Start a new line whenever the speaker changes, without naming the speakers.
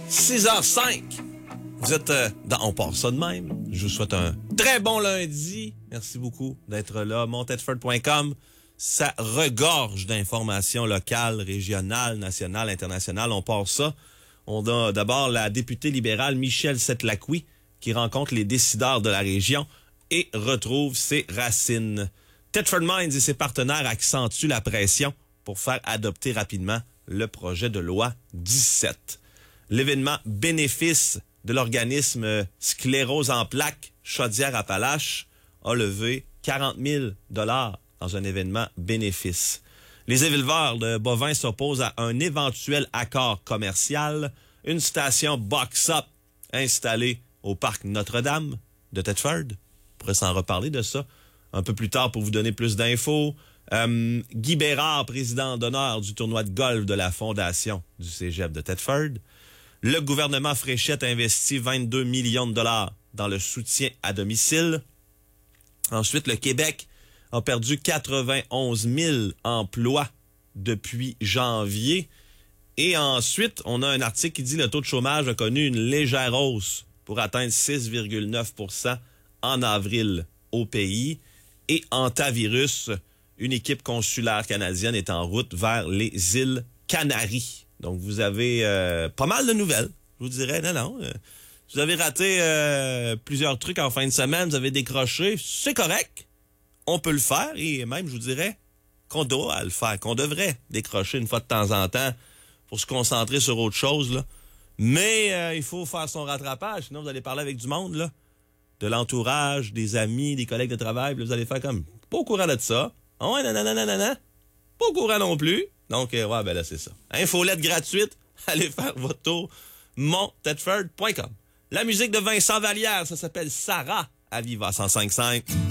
6h05. Vous êtes dans On part ça de même. Je vous souhaite un très bon lundi. Merci beaucoup d'être là. Montedford.com. Ça regorge d'informations locales, régionales, nationales, internationales. On part ça. On a d'abord la députée libérale Michèle Setlaqui qui rencontre les décideurs de la région et retrouve ses racines. Thetford Mines et ses partenaires accentuent la pression pour faire adopter rapidement le projet de loi 17. L'événement bénéfice de l'organisme Sclérose en plaques Chaudière-Appalaches a levé 40 000 $ dans un événement bénéfice. Les éleveurs de bovins s'opposent à un éventuel accord commercial. Une station box-up installée au parc Notre-Dame de Thetford. On pourrait s'en reparler de ça un peu plus tard pour vous donner plus d'infos. Guy Bérard, président d'honneur du tournoi de golf de la Fondation du Cégep de Thetford. Le gouvernement Fréchette investit 22 millions de dollars dans le soutien à domicile. Ensuite, le Québec a perdu 91 000 emplois depuis janvier. Et ensuite, on a un article qui dit que le taux de chômage a connu une légère hausse pour atteindre 6,9 % en avril au pays. Et Antavirus, une équipe consulaire canadienne est en route vers les îles Canaries. Donc, vous avez pas mal de nouvelles, je vous dirais. Non. Vous avez raté plusieurs trucs en fin de semaine, vous avez décroché. C'est correct. On peut le faire et même, je vous dirais, qu'on doit le faire, qu'on devrait décrocher une fois de temps en temps pour se concentrer sur autre chose, là. Mais il faut faire son rattrapage, sinon vous allez parler avec du monde, là, de l'entourage, des amis, des collègues de travail, puis vous allez faire comme, pas au courant de ça. Ah ouais, non. Pas au courant non plus. Donc, ouais, ben là, c'est ça. Infolette gratuite, allez faire votre tour, montedford.com. La musique de Vincent Vallière, ça s'appelle Sarah à Viva 105.5.